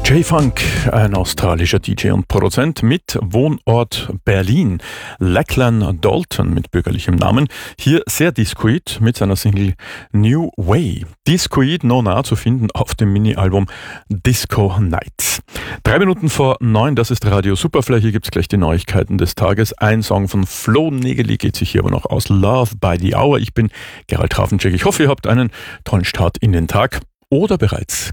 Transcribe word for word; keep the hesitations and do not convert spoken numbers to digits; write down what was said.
J-Funk, ein australischer D J und Produzent mit Wohnort Berlin. Lachlan Dalton mit bürgerlichem Namen. Hier sehr discoid mit seiner Single New Way. Discoid no nah zu finden auf dem Mini-Album Disco Nights. Drei Minuten vor neun, das ist Radio Superfly. Hier gibt's gleich die Neuigkeiten des Tages. Ein Song von Flo Negeli geht sich hier aber noch aus. Love by the Hour. Ich bin Gerald Trafencheck. Ich hoffe, ihr habt einen tollen Start in den Tag oder bereits